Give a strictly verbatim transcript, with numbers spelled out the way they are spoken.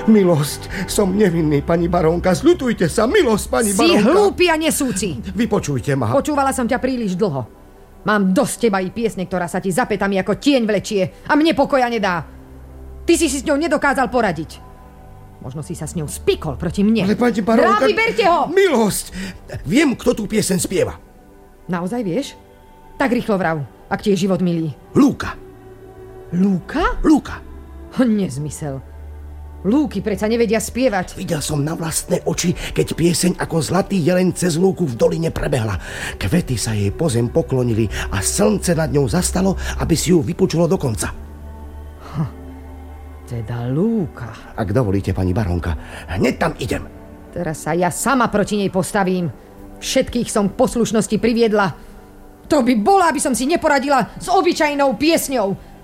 Milosť, som nevinný, pani barónka. Zľutujte sa, milosť, pani si barónka. Si hlúpi a nesúci. Vypočujte ma. Počúvala som ťa príliš dlho. Mám dosť teba i piesne, ktorá sa ti za pätami ako tieň vlečie a mne pokoja nedá. Ty si si s ňou nedokázal poradiť. Možno si sa s ňou spikol proti mne. Ale pani barónka... Rádi, berte ho! Milosť! Viem, kto tú pieseň spieva. Naozaj vieš? Tak rýchlo vrav, ak ti je život milý. Lúka. Lúka? Lúka. Nezmysel. Lúky predsa nevedia spievať. Videl som na vlastné oči, keď pieseň ako zlatý jeleň cez lúku v doline prebehla. Kvety sa jej po zem poklonili a slnce nad ňou zastalo, aby si ju vypočulo do konca. Hm, teda lúka. Ak dovolíte, pani barónka, hneď tam idem. Teraz sa ja sama proti nej postavím. Všetkých som k poslušnosti priviedla. To by bola, aby som si neporadila s obyčajnou piesňou.